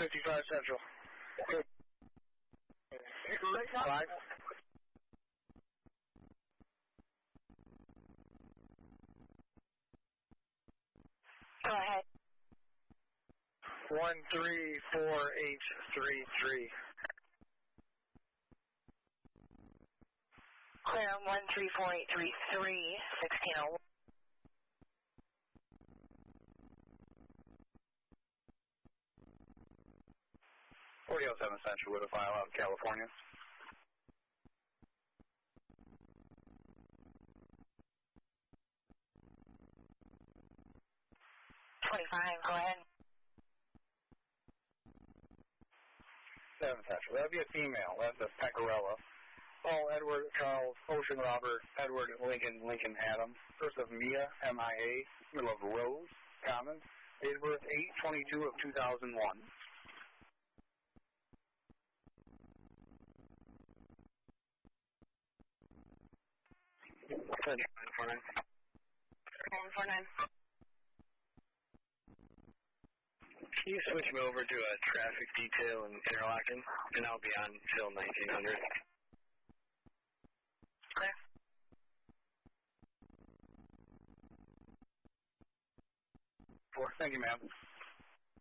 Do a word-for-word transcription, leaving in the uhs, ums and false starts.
fifty-five Central. Okay. Five. Go ahead. One three four eight three three. Clear on one three four eight three three, sixteen oh one. forty oh seven Central with a file out in California. twenty-five, go ahead. seven Central. That would be a female. That's a Pecorella. Paul, Edward, Charles, Ocean, Robert, Edward, Lincoln, Lincoln, Adam. First of Mia, M I A. Middle of Rose, Common. Date of birth eight twenty-two of two thousand one. nine four nine. nine four nine. Can you switch me over to a traffic detail in Interlaken? And I'll be on till nineteen hundred. Clear. Four. Thank you, ma'am.